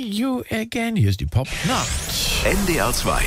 you again. Hier ist die Pop-Nacht. NDR 2.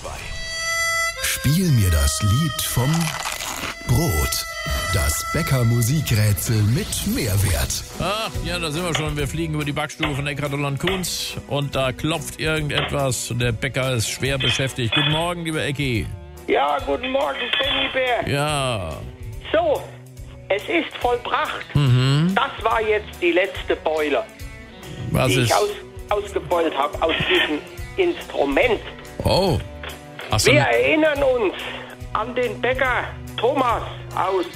Spiel mir das Lied vom Brot. Das Bäcker-Musikrätsel mit Mehrwert. Ach, ja, da sind wir schon. Wir fliegen über die Backstube von Eckhard und Kunz und da klopft irgendetwas und der Bäcker ist schwer beschäftigt. Guten Morgen, lieber Ecki. Ja, guten Morgen, Bär. Ja. So, es ist vollbracht. Das war jetzt die letzte Beule, Was die ist? ich ausgebeult habe aus diesem Instrument. Oh. Ach so, Wir erinnern uns an den Bäcker Thomas aus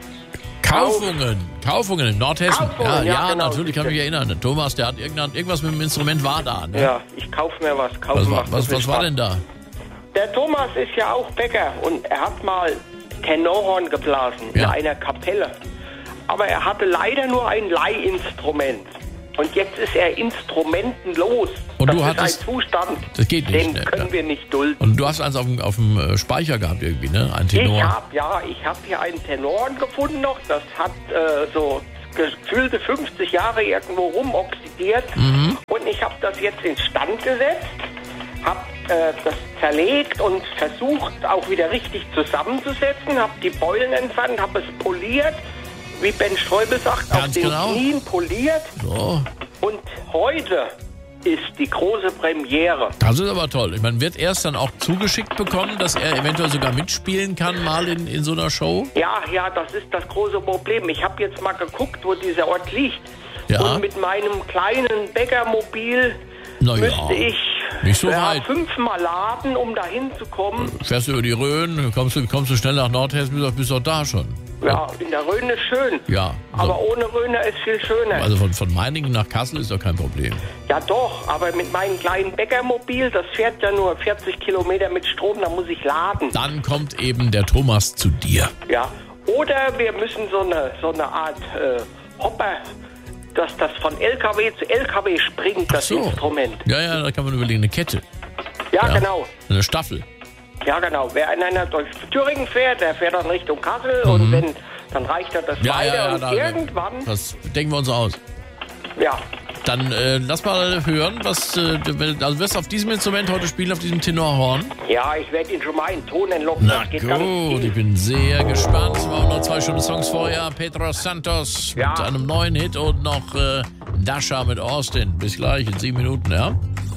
Kaufungen in Nordhessen. Kaufungen, ja, genau. Natürlich kann ich mich erinnern. Thomas, der hat irgendwas mit dem Instrument war da. Ne? Ja, ich kaufe mir was. Was war denn da? Der Thomas ist ja auch Bäcker und er hat mal Tenorhorn geblasen in einer Kapelle. Aber er hatte leider nur ein Leihinstrument. Und jetzt ist er instrumentenlos. Und das du ist hattest- ein Zustand, Das geht nicht, den ne? können wir nicht dulden. Und du hast eins auf dem Speicher gehabt irgendwie, ne? Ein Tenor. Ich habe hier einen Tenor gefunden noch. Das hat so gefühlte 50 Jahre irgendwo rumoxidiert. Und ich habe das jetzt instand gesetzt, habe das zerlegt und versucht auch wieder richtig zusammenzusetzen, habe die Beulen entfernt, habe es poliert, wie Ben Streubel sagt, Ganz auf den genau. Knien poliert. So. Und heute ist die große Premiere. Das ist aber toll. Man wird erst dann auch zugeschickt bekommen, dass er eventuell sogar mitspielen kann, mal in so einer Show. Ja, das ist das große Problem. Ich habe jetzt mal geguckt, wo dieser Ort liegt. Ja. Und mit meinem kleinen Bäckermobil Na ja, müsste ich nicht so weit. 5-mal laden, um dahin zu kommen. Fährst du über die Rhön, kommst du schnell nach Nordhessen, bist doch da schon. Ja, in der Rhön ist schön. Ja. Aber ohne Rhöner ist viel schöner. Also von Meiningen nach Kassel ist doch kein Problem. Ja doch, aber mit meinem kleinen Bäckermobil, das fährt ja nur 40 Kilometer mit Strom, da muss ich laden. Dann kommt eben der Thomas zu dir. Ja. Oder wir müssen so eine Art Hopper, dass das von LKW zu LKW springt, das Instrument. Ja, da kann man überlegen, eine Kette. Ja, genau. Eine Staffel. Ja, genau. Wer einer durch Thüringen fährt, der fährt dann Richtung Kassel und dann reicht er das weiter und irgendwann... Das denken wir uns aus. Ja. Dann lass mal hören, also wirst du auf diesem Instrument heute spielen, auf diesem Tenorhorn? Ja, ich werde ihn schon mal in Ton entlocken. Na Das geht ganz gut, viel. ich bin sehr gespannt. Wir haben noch 2 schöne Songs vorher. Pedro Santos mit einem neuen Hit und noch Dasha mit Austin. Bis gleich in 7 Minuten, ja?